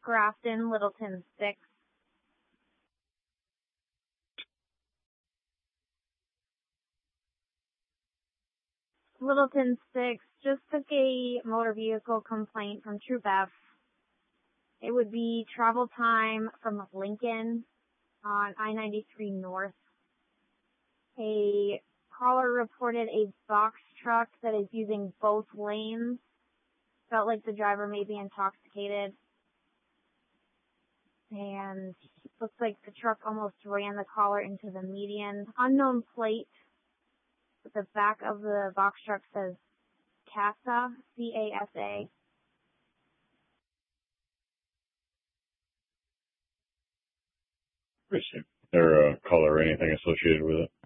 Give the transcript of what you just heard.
Grafton, Littleton 6. Littleton 6 just took a motor vehicle complaint from Troop F. It would be travel time from Lincoln on I-93 North. A caller reported a box truck that is using both lanes. Felt like the driver may be intoxicated. And looks like the truck almost ran the caller into the median. Unknown plate. But the back of the box truck says CASA, C-A-S-A. Is there a color or anything associated with it?